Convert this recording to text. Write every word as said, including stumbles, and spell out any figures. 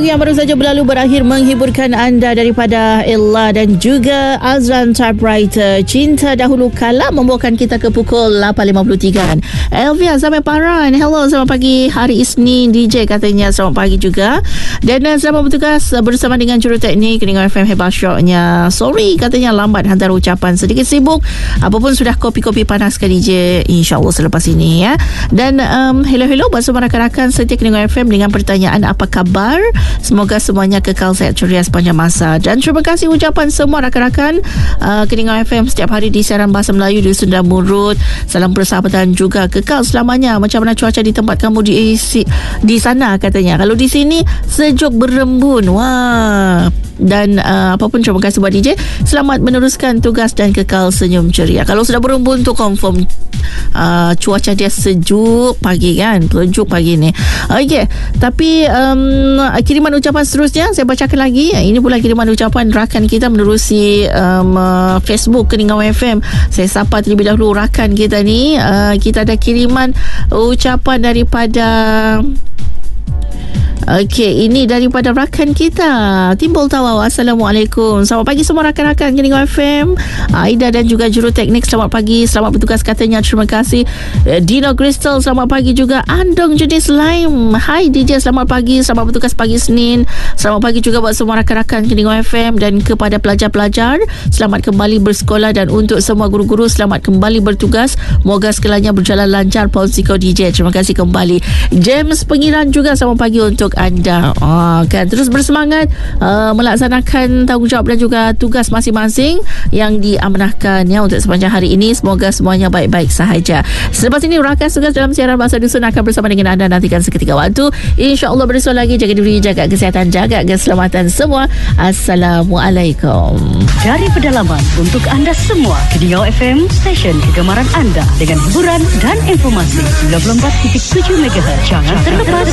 yang baru saja berlalu berakhir menghiburkan anda daripada Ella dan juga Azran Typewriter. Cinta Dahulu Kala membawakan kita ke pukul lapan lima puluh tiga. Elvia sampai Paran. Hello, selamat pagi. Hari Isnin D J katanya selamat pagi juga. Dan uh, selamat bertugas uh, bersama dengan juruteknik dengan F M Hebat Shocknya. Sorry katanya lambat hantar ucapan, sedikit sibuk. Apapun sudah kopi-kopi panaskan D J, InsyaAllah selepas ini ya. Dan um, hello-hello bersama rakan-rakan setia Keningau F M dengan pertanyaan apa khabar. Semoga semuanya kekal sehat ceria sepanjang masa. Dan terima kasih ucapan semua rakan-rakan uh, Keningau F M setiap hari di siaran bahasa Melayu di Sunda Murut. Salam persahabatan juga kekal selamanya. Macam mana cuaca di tempat kamu di di sana katanya. Kalau di sini sejuk berembun. Wah. Dan uh, apapun terima kasih buat D J. Selamat meneruskan tugas dan kekal senyum ceria. Kalau sudah berembun tu confirm uh, cuaca dia sejuk pagi kan. Sejuk pagi ni. Okey. Tapi um, kiriman ucapan seterusnya saya bacakan lagi. Ini pula kiriman ucapan rakan kita menerusi um, uh, Facebook Keningau F M. Saya sapa terlebih dahulu rakan kita ni. Uh, kita ada kiriman ucapan daripada Okey, ini daripada rakan kita Timbul Tawau. Assalamualaikum. Selamat pagi semua rakan-rakan Keningau F M. Aida dan juga juruteknik selamat pagi. Selamat bertugas katanya. Terima kasih. Dino Crystal selamat pagi juga. Andong Jenis Lime. Hai D J, selamat pagi. Selamat bertugas pagi Senin. Selamat pagi juga buat semua rakan-rakan Keningau F M. Dan kepada pelajar-pelajar, selamat kembali bersekolah. Dan untuk semua guru-guru, selamat kembali bertugas. Moga segalanya berjalan lancar. Paul Siko D J, terima kasih kembali. James Pengiran juga selamat pagi untuk anda. Ah, kan terus bersemangat uh, melaksanakan tanggungjawab dan juga tugas masing-masing yang diamanahkan ya untuk sepanjang hari ini. Semoga semuanya baik-baik sahaja. Selepas ini rakan tugas dalam siaran Bahasa Dusun akan bersama dengan anda nantikan seketika waktu. InsyaAllah bersua lagi. Jaga diri, jaga kesihatan, jaga keselamatan semua. Assalamualaikum. Dari pedalaman untuk anda semua, Keningau F M, stesen kegemaran anda dengan hiburan dan informasi sembilan puluh empat titik tujuh megahertz. Jangan terlepas.